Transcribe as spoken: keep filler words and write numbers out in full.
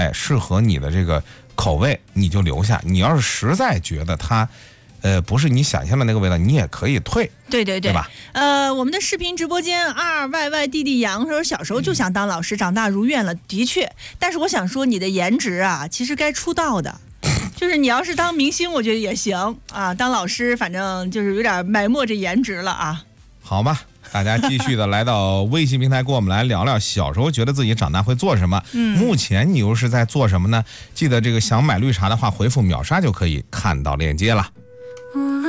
哎适合你的这个口味，你就留下。你要是实在觉得它呃，不是你想象的那个味道，你也可以退。 对对对， 对吧？ 呃，我们的视频直播间 R Y Y 弟弟杨说，小时候就想当老师，长大如愿了，的确。但是我想说，你的颜值啊，其实该出道的。就是你要是当明星，我觉得也行啊。当老师，反正就是有点埋没着颜值了啊。 好吧，大家继续的来到微信平台，跟我们来聊聊小时候觉得自己长大会做什么。嗯，目前你又是在做什么呢？记得这个想买绿茶的话，回复秒杀就可以看到链接了。